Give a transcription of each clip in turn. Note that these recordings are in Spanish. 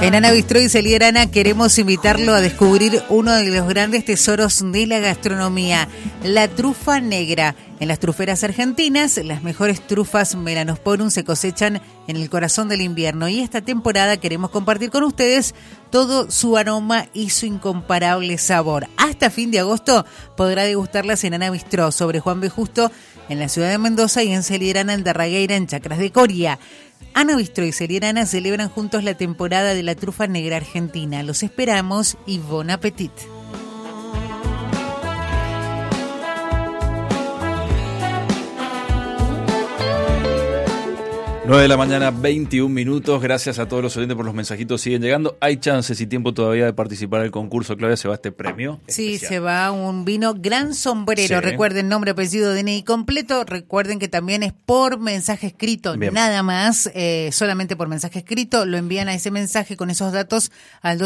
En Ana Bistro y Celierana queremos invitarlo a descubrir uno de los grandes tesoros de la gastronomía, la trufa negra. En las truferas argentinas, las mejores trufas Melanosporum se cosechan en el corazón del invierno y esta temporada queremos compartir con ustedes todo su aroma y su incomparable sabor. Hasta fin de agosto podrá degustarlas en Ana Bistro, sobre Juan B. Justo, en la ciudad de Mendoza, y en Celierana, en Darragueira, en Chacras de Coria. Ana Bistro y Celierana celebran juntos la temporada de la trufa negra argentina. Los esperamos y bon appetit. 9 de la mañana, 21 minutos. Gracias a todos los oyentes por los mensajitos, siguen llegando. Hay chances y tiempo todavía de participar en el concurso. Claudia, se va este premio Sí, especial. se va un vino Gran Sombrero. Sí. Recuerden, nombre, apellido, DNI completo. Recuerden que también es por mensaje escrito, Bien. nada más, solamente por mensaje escrito. Lo envían a ese mensaje con esos datos al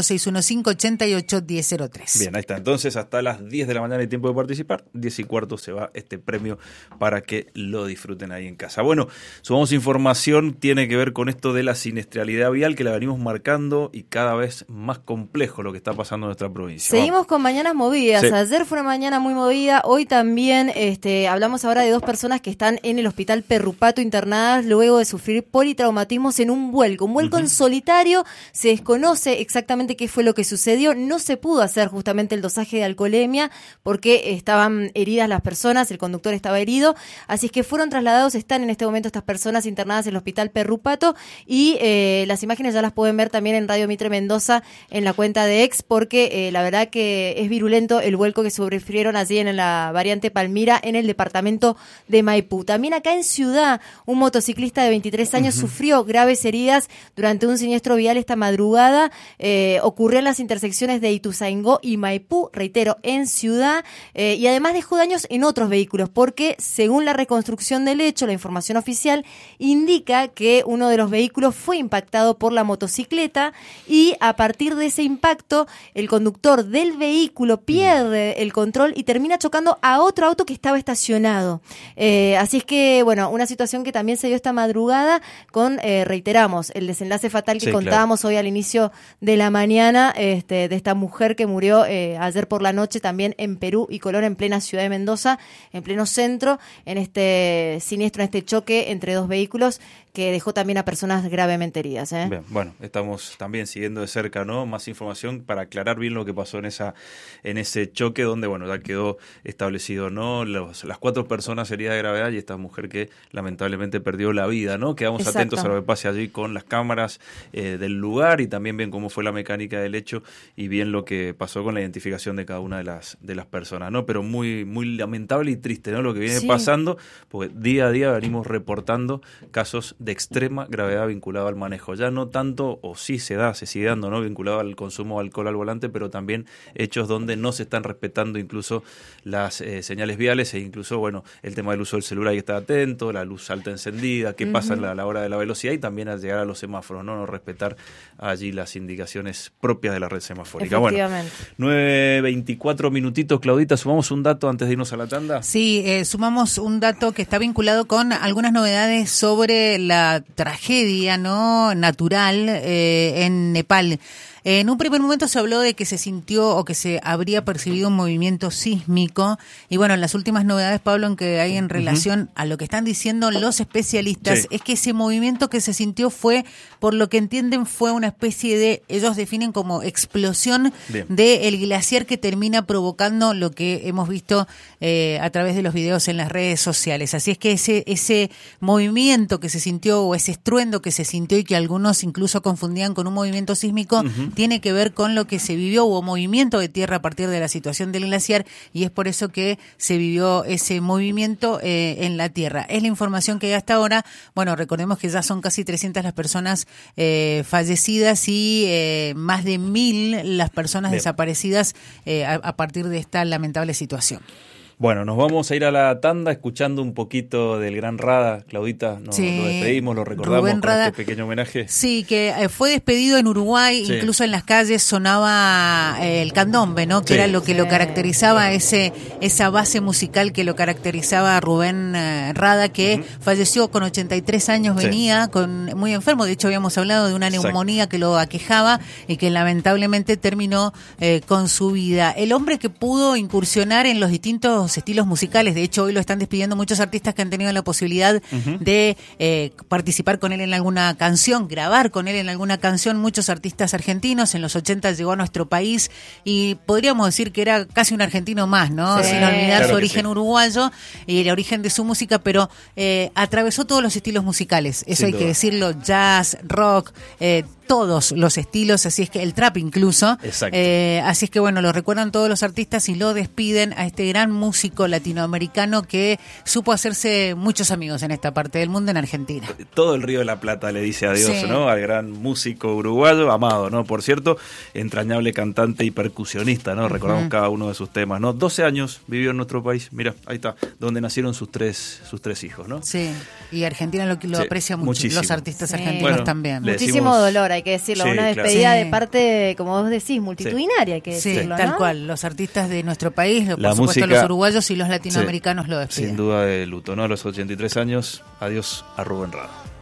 2615-88-1003. Bien, ahí está. Entonces, hasta las 10 de la mañana hay tiempo de participar. 10 y cuarto se va este premio para que lo disfruten ahí en casa. Bueno, sumamos información. Tiene que ver con esto de la siniestralidad vial, que la venimos marcando y cada vez más complejo lo que está pasando en nuestra provincia. Seguimos con mañanas movidas. Sí. Ayer fue una mañana muy movida. Hoy también hablamos ahora de dos personas que están en el hospital Perrupato internadas luego de sufrir politraumatismos en un vuelco. Un vuelco en solitario. Se desconoce exactamente qué fue lo que sucedió. No se pudo hacer justamente el dosaje de alcoholemia porque estaban heridas las personas, el conductor estaba herido. Así es que fueron trasladados, están en este momento estas personas internadas en el hospital Perrupato y las imágenes ya las pueden ver también en Radio Mitre Mendoza en la cuenta de X, porque la verdad que es virulento el vuelco que sufrieron allí en la variante Palmira en el departamento de Maipú. También acá en Ciudad, un motociclista de 23 años sufrió graves heridas durante un siniestro vial esta madrugada. Ocurrió en las intersecciones de Ituzaingó y Maipú, reitero, en Ciudad, y además dejó daños en otros vehículos, porque según la reconstrucción del hecho, la información oficial indica que uno de los vehículos fue impactado por la motocicleta y a partir de ese impacto el conductor del vehículo pierde el control y termina chocando a otro auto que estaba estacionado. Así es que, bueno, una situación que también se dio esta madrugada con, reiteramos, el desenlace fatal que contábamos hoy al inicio de la mañana, de esta mujer que murió ayer por la noche también en Perú y Colón, en plena ciudad de Mendoza, en pleno centro, en este siniestro, en este choque entre dos vehículos que dejó también a personas gravemente heridas. Bien, bueno, estamos también siguiendo de cerca, ¿no? Más información para aclarar bien lo que pasó en ese choque, donde, bueno, ya quedó establecido, ¿no? Las 4 personas heridas de gravedad y esta mujer que lamentablemente perdió la vida, ¿no? Quedamos atentos a lo que pase allí con las cámaras del lugar y también bien cómo fue la mecánica del hecho y bien lo que pasó con la identificación de cada una de las personas, ¿no? Pero muy, muy lamentable y triste, ¿no? Lo que viene pasando, porque día a día venimos reportando casos de extrema gravedad vinculado al manejo. Ya no tanto, o sí se sigue dando, ¿no? Vinculado al consumo de alcohol al volante, pero también hechos donde no se están respetando incluso las señales viales e incluso, bueno, el tema del uso del celular, hay que estar atento, la luz alta encendida, qué pasa a la hora de la velocidad y también al llegar a los semáforos, ¿no? No respetar allí las indicaciones propias de la red semafórica. Bueno, 9:24 minutitos, Claudita, ¿sumamos un dato antes de irnos a la tanda? Sí, sumamos un dato que está vinculado con algunas novedades sobre la tragedia, ¿no?, natural en Nepal. En un primer momento se habló de que se sintió o que se habría percibido un movimiento sísmico y bueno, las últimas novedades, Pablo, en que hay en relación a lo que están diciendo los especialistas es que ese movimiento que se sintió fue, por lo que entienden, fue una especie de, ellos definen como explosión del glaciar que termina provocando lo que hemos visto a través de los videos en las redes sociales. Así es que ese movimiento que se sintió o ese estruendo que se sintió y que algunos incluso confundían con un movimiento sísmico tiene que ver con lo que se vivió, hubo movimiento de tierra a partir de la situación del glaciar y es por eso que se vivió ese movimiento en la tierra. Es la información que hay hasta ahora. Bueno, recordemos que ya son casi 300 las personas fallecidas y más de 1.000 las personas desaparecidas a partir de esta lamentable situación. Bueno, nos vamos a ir a la tanda escuchando un poquito del gran Rada. Claudita, lo despedimos, lo recordamos Rubén con Rada, este pequeño homenaje. Sí, que fue despedido en Uruguay, Sí. incluso en las calles sonaba el candombe, ¿no? Que era lo que lo caracterizaba, esa base musical que lo caracterizaba a Rubén Rada, que falleció con 83 años, venía muy enfermo. De hecho, habíamos hablado de una neumonía que lo aquejaba y que lamentablemente terminó con su vida. El hombre que pudo incursionar en los distintos estilos musicales, de hecho hoy lo están despidiendo muchos artistas que han tenido la posibilidad de participar con él en alguna canción, grabar con él en alguna canción, muchos artistas argentinos. En los 80 llegó a nuestro país y podríamos decir que era casi un argentino más, ¿no? Sí. Sin olvidar Claro su que origen uruguayo y el origen de su música, pero atravesó todos los estilos musicales, eso Sin hay duda. que decirlo, jazz, rock, todos los estilos, así es que el trap incluso. Exacto. Así es que bueno, lo recuerdan todos los artistas y lo despiden a este gran músico latinoamericano que supo hacerse muchos amigos en esta parte del mundo, en Argentina. Todo el Río de la Plata le dice adiós, Sí. ¿no? Al gran músico uruguayo, amado, ¿no? Por cierto, entrañable cantante y percusionista, ¿no? Recordamos cada uno de sus temas, ¿no? 12 años vivió en nuestro país, mira, ahí está, donde nacieron sus tres hijos, ¿no? Sí, y Argentina lo Sí, aprecia mucho, muchísimo. los artistas Sí. argentinos Bueno, también. le Muchísimo decimos- dolor, hay que decirlo. Sí, Una claro. despedida Sí. de parte, como vos decís, multitudinaria, hay que Sí, decirlo, tal ¿no? cual, los artistas de nuestro país, por La supuesto música- los uruguayos y los latinoamericanos lo despiden. Sin duda de luto, ¿no? A los 83 años, adiós a Rubén Rada.